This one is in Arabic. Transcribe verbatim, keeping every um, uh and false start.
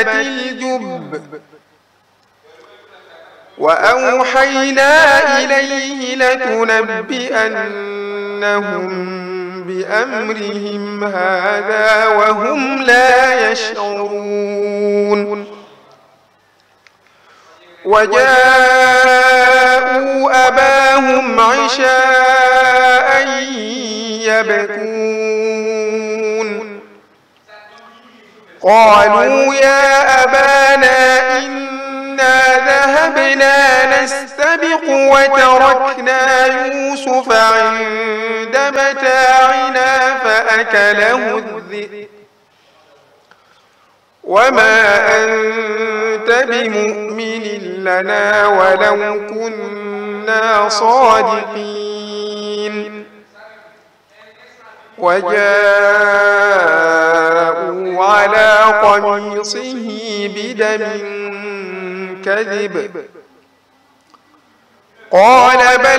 الجب وأوحينا إليه لتنبئنهم بأمرهم هذا وهم لا يشعرون وجاءوا أباهم عشاء يبكون قالوا يا أبانا إنا ذهبنا نستبق وتركنا يوسف عند متاعنا فأكله الذئب وما أنت بمؤمن لنا ولو كنا صادقين وجاءوا على قميصه بدم كذب قال بل